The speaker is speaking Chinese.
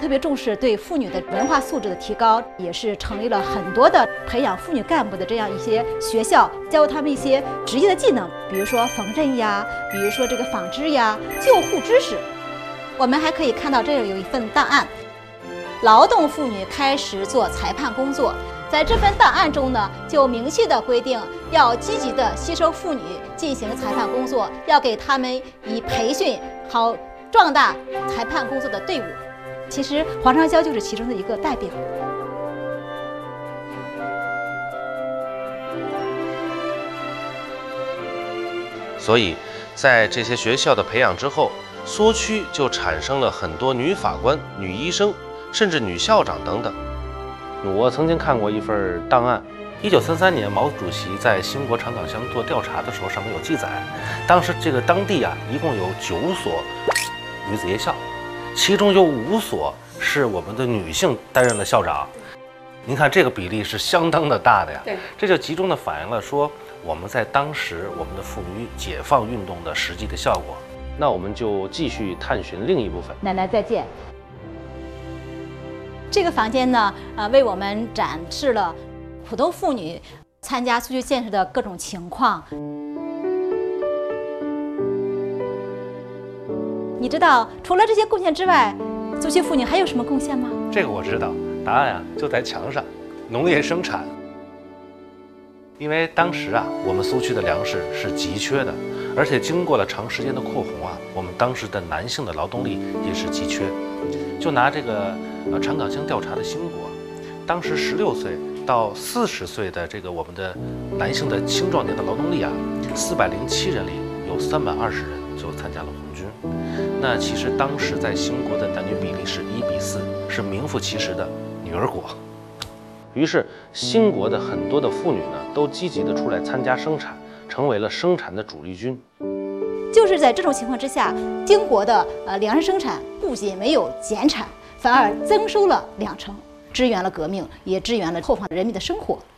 特别重视对妇女的文化素质的提高，也是成立了很多的培养妇女干部的这样一些学校，教他们一些职业的技能，比如说缝纫呀，比如说这个纺织呀、救护知识。我们还可以看到这里有一份档案，劳动妇女开始做裁判工作。在这份档案中呢，就明确的规定要积极的吸收妇女进行裁判工作，要给他们以培训好壮大裁判工作的队伍。其实黄长销就是其中的一个代表。 所以，在这些学校的培养之后，苏区就产生了很多女法官、女医生，甚至女校长等等。我曾经看过一份档案，1933年毛主席在兴国长岗乡做调查的时候，上面有记载，当时这个当地一共有9所女子夜校，其中有5所是我们的女性担任了校长。您看这个比例是相当的大的呀， 对， 这就集中的反映了说我们在当时我们的妇女解放运动的实际的效果。那我们就继续探寻另一部分。 奶奶再见。这个房间呢，为我们展示了普通妇女参加苏区建设的各种情况。你知道除了这些贡献之外，苏区妇女还有什么贡献吗？ 这个我知道，答案就在墙上，农业生产。因为当时我们苏区的粮食是急缺的，而且经过了长时间的扩红我们当时的男性的劳动力也是急缺。就拿这个长岗乡调查的兴国，当时16岁到40岁的这个我们的男性的青壮年的劳动力407人里有320人就参加了红军。那其实当时在兴国的男女比例是1:4，是名副其实的女儿国。于是兴国的很多的妇女呢，都积极的出来参加生产，成为了生产的主力军。 就是在这种情况之下，兴国的粮食生产不仅没有减产，反而增收了2成，支援了革命，也支援了后方人民的生活。